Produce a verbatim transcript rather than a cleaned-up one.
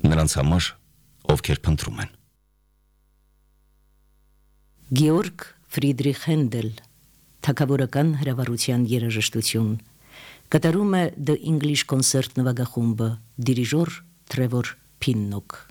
նրանց համար, ովքեր փնտրում են։ Գեորգ Ֆրիդրիխ Հենդել, թագավորական հրավառության երաժշտություն, կատարում է The English Concert նվագախումբը, դիրիժոր Թրևոր Փիննոկ։